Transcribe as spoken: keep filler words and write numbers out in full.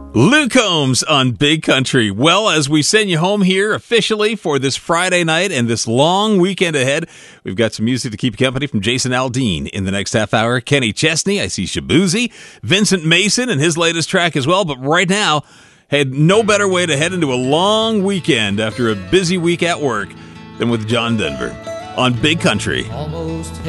Luke Combs on Big Country. Well, as we send you home here officially for this Friday night and this long weekend ahead, we've got some music to keep you company from Jason Aldean in the next half hour. Kenny Chesney, I see Shabuzi, Vincent Mason and his latest track as well. But right now, had no better way to head into a long weekend after a busy week at work than with John Denver on Big Country. Almost